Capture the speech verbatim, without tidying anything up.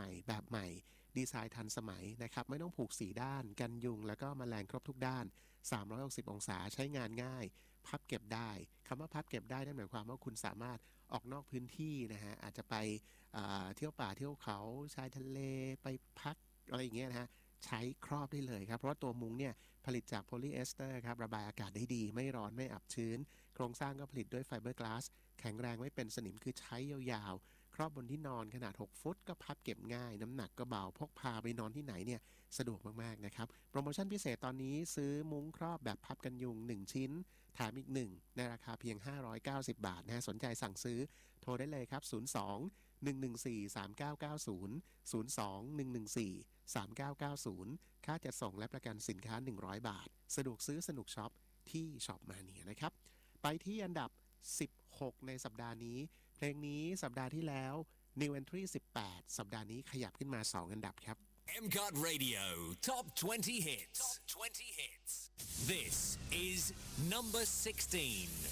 ม่แบบใหม่ดีไซน์ทันสมัยนะครับไม่ต้องผูกสีด้านกันยุงแล้วก็แมลงครบทุกด้านสามร้อยหกสิบองศาใช้งานง่ายพับเก็บได้คำว่าพับเก็บได้นั่นหมายความว่าคุณสามารถออกนอกพื้นที่นะฮะอาจจะไปเที่ยวป่าเที่ยวเขาชายทะเลไปพักอะไรอย่างเงี้ยนะฮะใช้ครอบได้เลยครับเพราะว่าตัวมุ้งเนี่ยผลิตจากโพลีเอสเตอร์ครับระบายอากาศได้ดีไม่ร้อนไม่อับชื้นโครงสร้างก็ผลิตด้วยไฟเบอร์กลาสแข็งแรงไม่เป็นสนิมคือใช้ยาวๆครอบบนที่นอนขนาดหกฟุตก็พับเก็บง่ายน้ำหนักก็เบาพกพาไปนอนที่ไหนเนี่ยสะดวกมากๆนะครับโปรโมชั่นพิเศษตอนนี้ซื้อมุ้งครอบแบบพับกันยุงหนึ่งชิ้นแถมอีกหนึ่งในราคาเพียงห้าร้อยเก้าสิบบาทนะสนใจสั่งซื้อโทรได้เลยครับศูนย์ สอง หนึ่ง หนึ่ง สี่ สาม เก้า เก้า ศูนย์ ศูนย์ สอง หนึ่ง หนึ่ง สี่ สาม เก้า เก้า ศูนย์ค่าจัดส่งและประกันสินค้าหนึ่งร้อยบาทสะดวกซื้อสนุกช็อปที่ช็อปมาเนียนะครับไปที่อันดับสิบหกในสัปดาห์นี้เพลงนี้สัปดาห์ที่แล้ว New Entry สิบแปดสัปดาห์นี้ขยับขึ้นมาสองอันดับครับเอ็ม ซี โอ ที Radio Top twenty Hits Top twenty Hits This is number sixteen